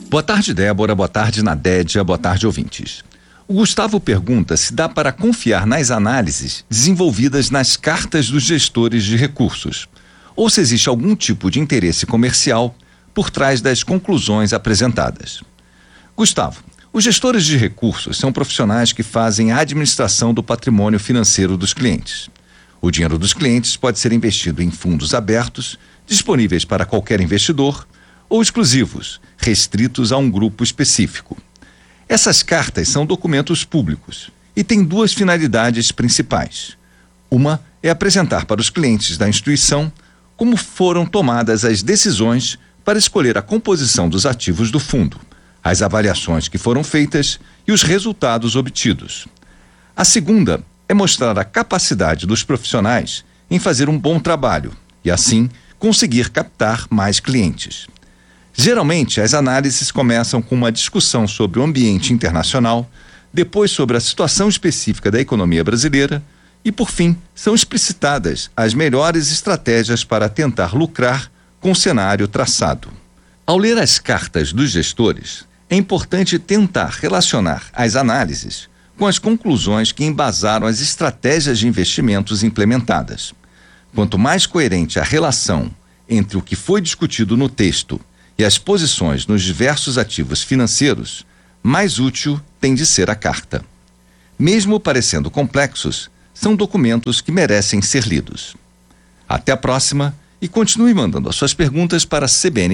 Boa tarde, Débora. Boa tarde, Nadédia. Boa tarde, ouvintes. O Gustavo pergunta se dá para confiar nas análises desenvolvidas nas cartas dos gestores de recursos, ou se existe algum tipo de interesse comercial por trás das conclusões apresentadas. Gustavo, os gestores de recursos são profissionais que fazem a administração do patrimônio financeiro dos clientes. O dinheiro dos clientes pode ser investido em fundos abertos, disponíveis para qualquer investidor, ou exclusivos, restritos a um grupo específico. Essas cartas são documentos públicos e têm duas finalidades principais. Uma é apresentar para os clientes da instituição como foram tomadas as decisões para escolher a composição dos ativos do fundo, as avaliações que foram feitas e os resultados obtidos. A segunda é mostrar a capacidade dos profissionais em fazer um bom trabalho e, assim, conseguir captar mais clientes. Geralmente, as análises começam com uma discussão sobre o ambiente internacional, depois sobre a situação específica da economia brasileira e, por fim, são explicitadas as melhores estratégias para tentar lucrar com o cenário traçado. Ao ler as cartas dos gestores, é importante tentar relacionar as análises com as conclusões que embasaram as estratégias de investimentos implementadas. Quanto mais coerente a relação entre o que foi discutido no texto e as posições nos diversos ativos financeiros, mais útil tem de ser a carta. Mesmo parecendo complexos, são documentos que merecem ser lidos. Até a próxima e continue mandando as suas perguntas para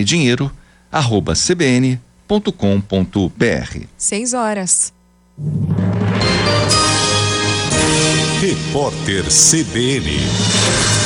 cbndinheiro@cbn.com.br. 6 horas. Repórter CBN